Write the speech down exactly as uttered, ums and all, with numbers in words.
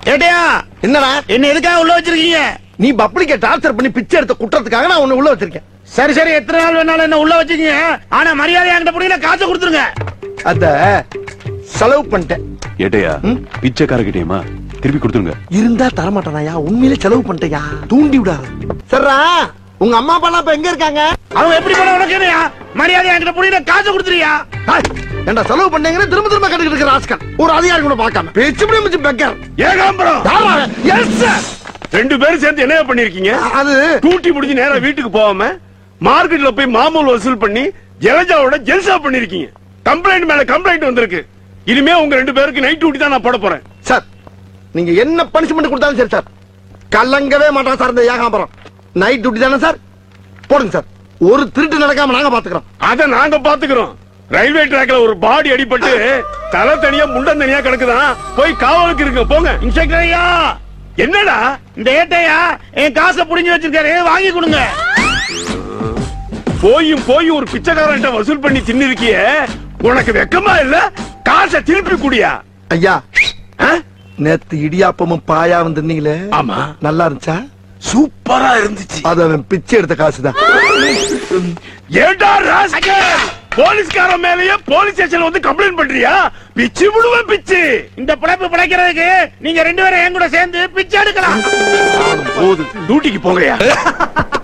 ஏட்டையா என்னடா என்ன எதுக்காக உள்ள வச்சிருக்கீங்க? நீ பப்ளிக்க டார்ச்சர் பண்ணி பிச்சை எடுத்த குற்றத்துக்காக நான் உன்னை உள்ள வச்சிருக்கேன். சரி சரி, எத்தனை நாள் வேணாலும் என்ன உள்ள வச்சுக்கீங்க. ஆனா மரியாதை என்கிட்ட புரியல, காசு கொடுத்துருங்க. அத செலவு பண்ணிட்டேன். ஏட்டையா பிச்சைக்காரகிட்டேமா திருப்பி கொடுத்துருங்க. இருந்தா தரமாட்டானாயா, உண்மையிலே செலவு பண்ணிட்டேயா, தூண்டி விடாத. சரிடா, உங்க அம்மா அப்பா எல்லாம் இப்ப எங்க இருக்காங்க? அவங்க எப்படி போன உனக்கு என்னையா? மரியாதை என்கிட்ட புரியல, காசு கொடுத்துறியா? ஏண்டா செலவு பண்ணீங்கன்னு திரும்ப திரும்ப கேட்டுக்கிட்டு இருக்கிற ஆஸ்கர் ஒரு அதிகாரி கூட பார்க்காம பேச்சு முடிய மிச்சு பெக்கர். Ekambaram, yes sir. ரெண்டு பேரும் சேர்ந்து என்ன பண்ணிருக்கீங்க? அது டூட்டி முடிஞ்சு நேரா வீட்டுக்கு போகாம மார்க்கெட்ல போய் மாமூல் வசூல் பண்ணி ஜலஜாவோட ஜெல்சா பண்ணிருக்கீங்க. கம்ப்ளைண்ட் மேல கம்ப்ளைண்ட் வந்திருக்கு. இனிமே உங்க ரெண்டு பேருக்கு நைட் டியூட்டி தான் நான் போட போறேன். சார், நீங்க என்ன பனிஷ்மெண்ட் கொடுத்தாலும் சரி சார், கலங்கவே மாட்டான் சார் இந்த ஏகாம்பரம். நைட் டியூட்டி தானே சார், போடுங்க சார். ஒரு திருட்டு நடக்காம நாங்க பாத்துக்கிறோம். அத நாங்க பாத்துக்கிறோம். ரயில்வே டிராக்ல ஒரு பாடி அடிபட்டு தலை தனியா முண்டம் தனியா கிடக்குதான், போய் காவலுக்கு இருக்கு போங்க. இன்ஸ்பெக்டர் ஐயா, என்னடா இந்த ஏட்டையா என் காசை புடிஞ்சு வச்சிருக்காரு, வாங்கி கொடுங்க. போயும் போய் ஒரு பிச்சைக்காரன்ட்ட வசூல் பண்ணி தின்னிருக்கிய, உனக்கு வெக்கமா இல்ல? காசை திருப்பி குடியா. ஐயா, நேத்து இடியாப்பமும் பாயா வந்திருந்தீங்களே, ஆமா, நல்லா இருந்துச்சா? சூப்பரா இருந்துச்சு. அது அவன் பிச்சை எடுத்த காசுதான். ஏண்டா ராஸ்கல், போலீஸ்காரன் மேலயே போலீஸ் ஸ்டேஷன் வந்து கம்ப்ளைண்ட் பண்றியா? பிச்சு விடுவேன் பிச்சு. இந்த பிழைப்பு பிழைக்கிறதுக்கு நீங்க ரெண்டு பேரும் என் கூட சேர்ந்து பிச்சை எடுக்கலாம். போது, டியூட்டிக்கு போங்கயா.